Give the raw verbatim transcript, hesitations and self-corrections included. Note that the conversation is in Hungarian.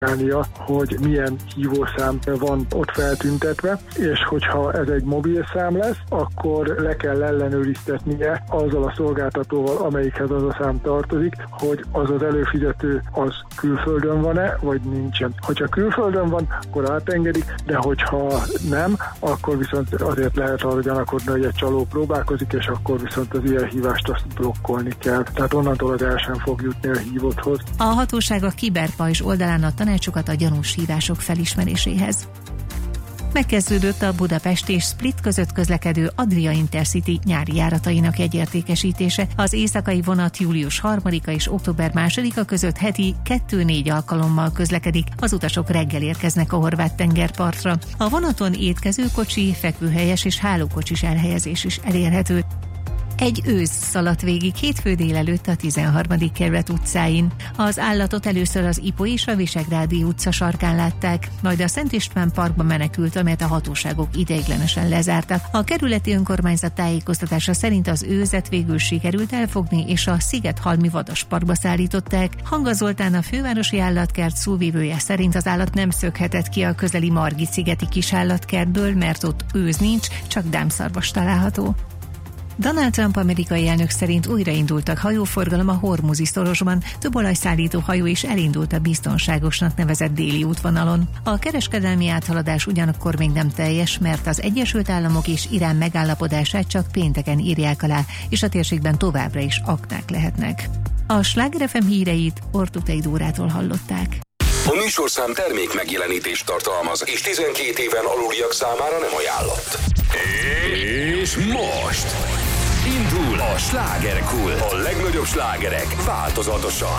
hogy milyen hívószám van ott feltüntetve, és hogyha ez egy mobilszám lesz, akkor le kell ellenőriztetnie azzal a szolgáltatóval, amelyikhez az a szám tartozik, hogy az az előfizető az külföldön van-e, vagy nincsen. Hogyha külföldön van, akkor átengedik, de hogyha nem, akkor viszont azért lehet arra gyanakodni, hogy egy csaló próbálkozik, és akkor viszont az ilyen hívást azt blokkolni kell. Tehát onnantól az el sem fog jutni a hívotthoz. A hatóság a Kiberpajzs oldalán a tanácsokat a gyanús hívások felismeréséhez. Megkezdődött a Budapest és Split között közlekedő Adria Intercity nyári járatainak jegyértékesítése. Az éjszakai vonat július harmadika és október másodika között heti kettő-négy alkalommal közlekedik. Az utasok reggel érkeznek a horvát tengerpartra. A vonaton étkezőkocsi, fekvőhelyes és hálókocsis elhelyezés is elérhető. Egy ősz szaladt végig hétfő délelőtt a tizenharmadik kerület utcáin. Az állatot először az Ipoly és a Visegrádi utca sarkán látták, majd a Szent István parkba menekült, amelyet a hatóságok ideiglenesen lezártak. A kerületi önkormányzat tájékoztatása szerint az őzet végül sikerült elfogni, és a Szigethalmi vadasparkba szállították. Hanga Zoltán, a fővárosi állatkert szóvivője szerint az állat nem szökhetett ki a közeli Margit-szigeti kisállatkertből, mert ott őz nincs, csak dámszarvas található. Donald Trump amerikai elnök szerint újraindultak hajóforgalom a Hormuzi szorosban, több olajszállító hajó is elindult a biztonságosnak nevezett déli útvonalon. A kereskedelmi áthaladás ugyanakkor még nem teljes, mert az Egyesült Államok és Irán megállapodását csak pénteken írják alá, és a térségben továbbra is aknák lehetnek. A Sláger ef em híreit Ortutei Dórától hallották. A műsorszám termék megjelenítést tartalmaz, és tizenkét éven aluliak számára nem ajánlott. És most indul a Slágerkult. A legnagyobb slágerek változatosan